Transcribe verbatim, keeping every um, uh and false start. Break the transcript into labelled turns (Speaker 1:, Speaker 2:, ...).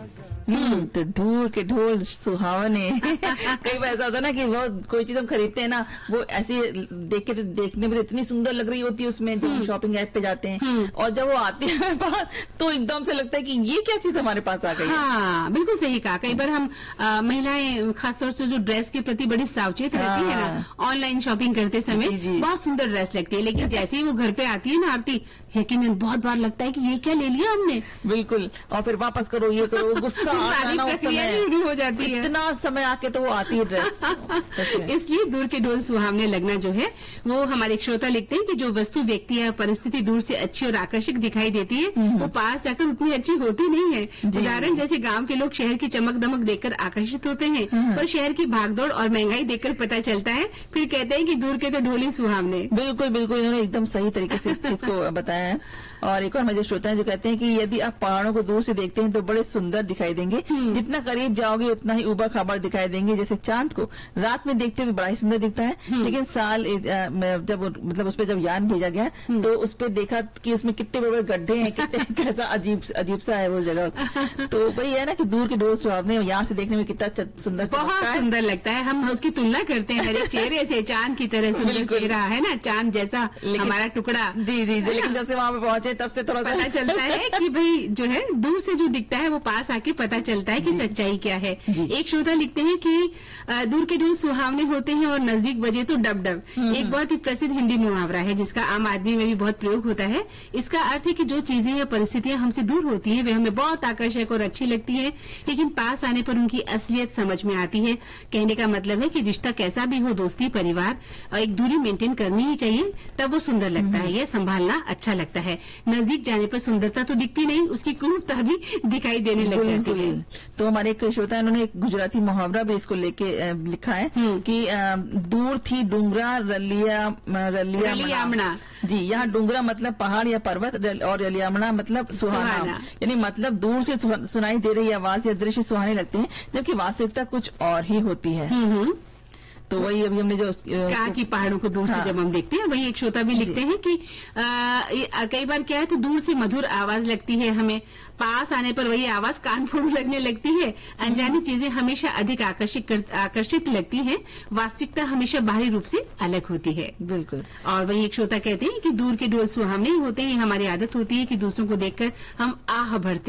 Speaker 1: हम्म तो दूर के ढोल सुहावने। कई बार ऐसा होता है ना कि वो कोई चीज हम खरीदते हैं ना, वो ऐसी देख के देखने में इतनी सुंदर लग रही होती है उसमें, जब हम शॉपिंग ऐप पे जाते हैं और जब वो आती है पास तो एकदम से लगता है कि ये क्या चीज हमारे पास आ गई है।
Speaker 2: हाँ, बिल्कुल सही कहा। कई बार हम आ, महिलाएं खासतौर से जो ड्रेस के प्रति बड़ी सावचेत रहती है ना, ऑनलाइन शॉपिंग करते समय बहुत सुंदर ड्रेस लगती है, लेकिन जैसे ही वो घर पे आती है ना आरती, यकीनन बहुत बार लगता है कि ये क्या ले लिया हमने।
Speaker 1: बिल्कुल, और फिर वापस करो, ये करो, गुस्सा
Speaker 2: सारी प्रक्रिया शुरू हो जाती है।
Speaker 1: इतना समय आके तो वो आती है ड्रेस।
Speaker 2: इसलिए दूर के ढोल सुहावने लगना जो है, वो हमारे श्रोता लिखते हैं कि जो वस्तु, व्यक्ति या परिस्थिति दूर से अच्छी और आकर्षक दिखाई देती है, वो पास आकर उतनी अच्छी होती नहीं है। उदाहरण जैसे गांव के लोग शहर की चमक दमक देखकर आकर्षित होते हैं, पर शहर की भागदौड़ और महंगाई देखकर पता चलता है, फिर कहते हैं कि दूर के तो ढोल ही सुहावने।
Speaker 1: बिल्कुल बिल्कुल, इन्होंने एकदम सही तरीके से इस चीज को बताया है। और एक और हमारे श्रोता है जो कहते हैं कि यदि आप पहाड़ों को दूर से देखते हैं तो बड़े सुंदर दिखाई देंगे, जितना करीब जाओगे उतना ही उबड़ खाबड़ दिखाई देंगे। जैसे चांद को रात में देखते हुए बड़ा ही सुंदर दिखता है, लेकिन साल जब मतलब उस पर जब यान भेजा गया तो उस पर देखा कि उसमें कितने बड़े बड़े गड्ढे हैं, कितने कैसा अजीब अजीब सा है वो जगह। तो वही है ना कि दूर के ढोल सुहावने, यहाँ से देखने में कितना सुंदर,
Speaker 2: बहुत सुंदर लगता है। हम उसकी तुलना करते हैं हर एक चेहरे से, चांद की तरह सुंदर चेहरा है ना, चांद जैसा हमारा टुकड़ा।
Speaker 1: जी जी, लेकिन जब से वहाँ पे पहुंचे तब से थोड़ा
Speaker 2: पता चलता है कि भाई जो है दूर से जो दिखता है वो पास आके पता चलता है कि सच्चाई क्या है। एक श्रोता लिखते हैं कि दूर के ढोल सुहावने होते हैं और नजदीक बजे तो डब डब। एक बहुत ही प्रसिद्ध हिंदी मुहावरा है जिसका आम आदमी में भी बहुत प्रयोग होता है। इसका अर्थ है कि जो चीजें या परिस्थितियां हमसे दूर होती हैं वे हमें बहुत आकर्षक और अच्छी लगती है, लेकिन पास आने पर उनकी असलियत समझ में आती है। कहने का मतलब है कि रिश्ता कैसा भी हो, दोस्ती, परिवार, एक दूरी मेंटेन करनी ही चाहिए, तब वो सुंदर लगता है, यह संभालना अच्छा लगता है। नजदीक जाने पर सुंदरता तो दिखती नहीं, उसकी क्रूरता भी दिखाई देने लग जाती है।
Speaker 1: तो हमारे एक श्रोता है, उन्होंने एक गुजराती मुहावरा भी इसको लेके लिखा है कि दूर थी डूंगरा रलिया रलिया
Speaker 2: रलियामणा।
Speaker 1: जी, यहाँ डूंगरा मतलब पहाड़ या पर्वत और रलियामणा मतलब सुहाना, यानी मतलब दूर से सुनाई दे रही आवाज या दृश्य सुहाने लगते हैं, जबकि वास्तविकता कुछ और ही होती है। तो वही अभी हमने जो
Speaker 2: कहा कि पहाड़ों को दूर हाँ। से जब हम देखते हैं, वही एक श्रोता भी लिखते हैं कि आ, कई बार क्या है तो दूर से मधुर आवाज लगती है हमें, पास आने पर वही आवाज कान फोड़ लगने लगती है। अनजानी चीजें हमेशा अधिक आकर्षित आकर्षित लगती हैं, वास्तविकता हमेशा बाहरी रूप से अलग होती है।
Speaker 1: बिल्कुल।
Speaker 2: और वही एक श्रोता कहते हैं कि दूर के ढोल सुहावने होते हैं, हमारी आदत होती है कि दूसरों को देखकर हम आह भरते